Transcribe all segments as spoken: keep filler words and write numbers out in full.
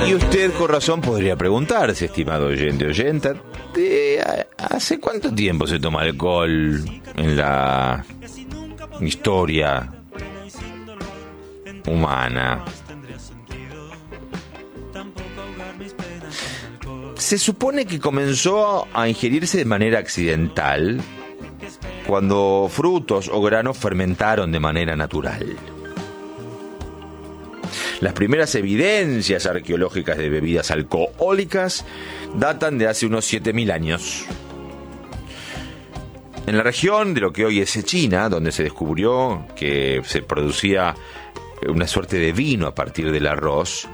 Y usted con razón podría preguntarse, estimado oyente oyenta, ¿de hace cuánto tiempo se toma alcohol en la historia humana? Se supone que comenzó a ingerirse de manera accidental cuando frutos o granos fermentaron de manera natural. Las primeras evidencias arqueológicas de bebidas alcohólicas datan de hace unos siete mil años. En la región de lo que hoy es China, donde se descubrió que se producía una suerte de vino a partir del arroz,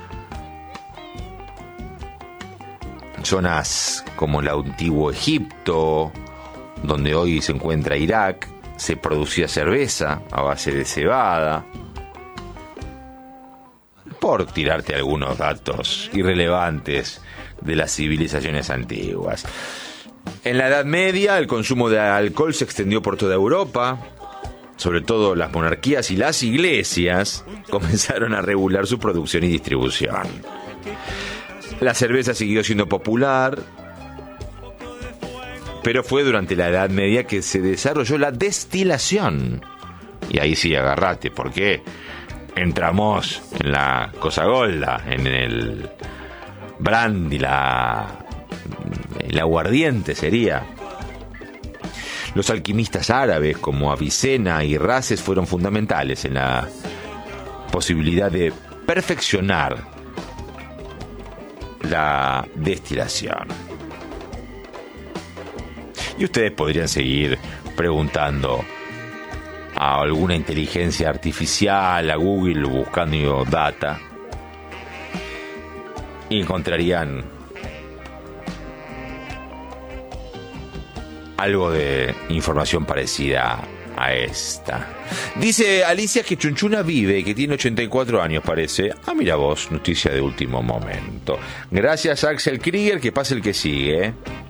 zonas como el antiguo Egipto, donde hoy se encuentra Irak, se producía cerveza a base de cebada. Por tirarte algunos datos irrelevantes de las civilizaciones antiguas. En la Edad Media, el consumo de alcohol se extendió por toda Europa. Sobre todo las monarquías y las iglesias comenzaron a regular su producción y distribución. La cerveza siguió siendo popular, pero fue durante la Edad Media que se desarrolló la destilación. Y ahí sí, agarrate, porque entramos en la cosa golda, en el brandy, la, el aguardiente sería. Los alquimistas árabes como Avicena y Races fueron fundamentales en la posibilidad de perfeccionar la destilación. Y ustedes podrían seguir preguntando a alguna inteligencia artificial, a Google, buscando data, y encontrarían algo de información parecida a esta. Dice Alicia que Chunchuna vive y que tiene ochenta y cuatro años, parece. Ah, mira vos, noticia de último momento. Gracias, Axel Krieger, que pase el que sigue, ¿eh?